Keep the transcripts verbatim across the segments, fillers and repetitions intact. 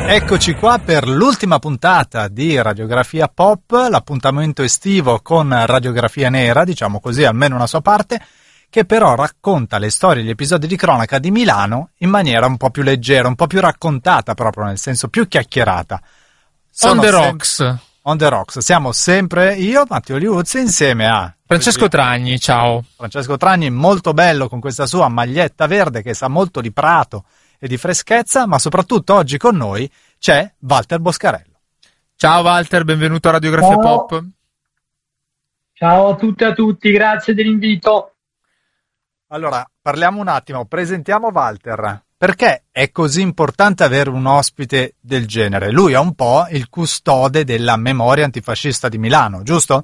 Eccoci qua per l'ultima puntata di Radiografia Pop, l'appuntamento estivo con Radiografia Nera, diciamo così, almeno una sua parte, che però racconta le storie, gli episodi di cronaca di Milano in maniera un po' più leggera, un po' più raccontata proprio, nel senso più chiacchierata. Sono on the sem- rocks. On the rocks. Siamo sempre io, Matteo Liuzzi, insieme a Francesco Tragni, ciao. Francesco Tragni, molto bello con questa sua maglietta verde che sa molto di prato e di freschezza, ma soprattutto oggi con noi c'è Walter Boscarello. Ciao Walter, benvenuto a Radiografia Ciao. Pop. Ciao a tutte e a tutti, grazie dell'invito. Allora, parliamo un attimo, presentiamo Walter. Perché è così importante avere un ospite del genere? Lui è un po' il custode della memoria antifascista di Milano, giusto?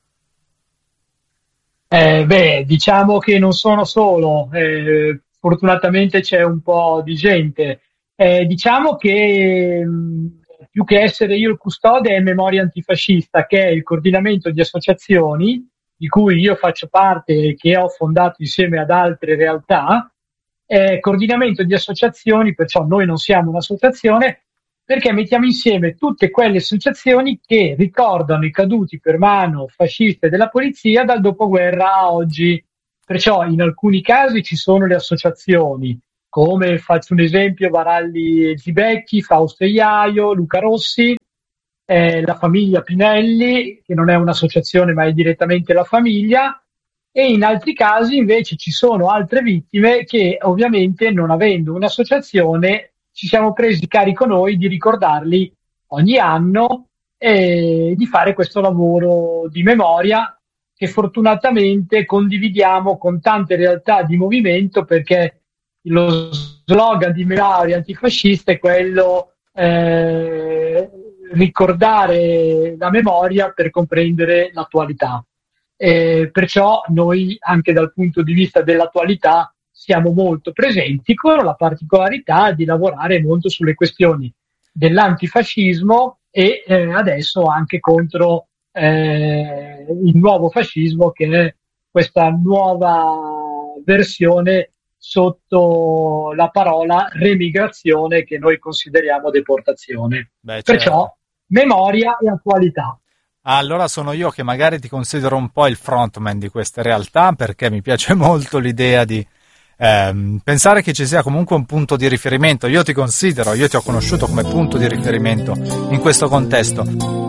Eh, beh, diciamo che non sono solo, eh, fortunatamente c'è un po' di gente. Eh, diciamo che mh, più che essere io il custode è Memoria Antifascista, che è il coordinamento di associazioni di cui io faccio parte e che ho fondato insieme ad altre realtà. Eh, coordinamento di associazioni, perciò noi non siamo un'associazione, perché mettiamo insieme tutte quelle associazioni che ricordano i caduti per mano fasciste della polizia dal dopoguerra a oggi. Perciò in alcuni casi ci sono le associazioni, come faccio un esempio, Varalli Zibecchi, Fausto Iaio, Luca Rossi, eh, la famiglia Pinelli, che non è un'associazione ma è direttamente la famiglia, e in altri casi invece ci sono altre vittime che ovviamente, non avendo un'associazione, ci siamo presi carico noi di ricordarli ogni anno e di fare questo lavoro di memoria che fortunatamente condividiamo con tante realtà di movimento, perché lo slogan di Memoria Antifascista è quello eh, ricordare la memoria per comprendere l'attualità. Eh, perciò noi anche dal punto di vista dell'attualità siamo molto presenti, con la particolarità di lavorare molto sulle questioni dell'antifascismo e eh, adesso anche contro eh, il nuovo fascismo, che è questa nuova versione sotto la parola remigrazione, che noi consideriamo deportazione. Beh, perciò certo. Memoria e attualità. Ah, allora sono io che magari ti considero un po' il frontman di queste realtà, perché mi piace molto l'idea di ehm, pensare che ci sia comunque un punto di riferimento. Io ti considero, io ti ho conosciuto come punto di riferimento in questo contesto.